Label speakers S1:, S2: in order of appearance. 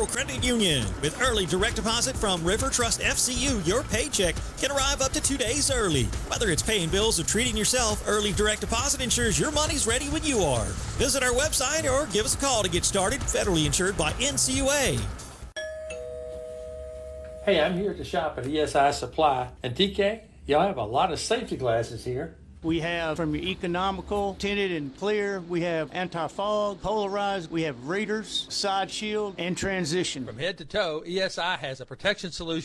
S1: Federal Credit Union. With early direct deposit from River Trust FCU, your paycheck can arrive up to 2 days early. Whether it's paying bills or treating yourself, early direct deposit ensures your money's ready when you are. Visit our website or give us a call to get started. Federally insured by NCUA.
S2: Hey, I'm here to shop at ESI Supply. And TK, y'all have a lot of safety glasses here.
S3: We have from your economical, tinted and clear. We have anti-fog, polarized. We have readers, side shield, and transition.
S4: From head to toe, ESI has a protection solution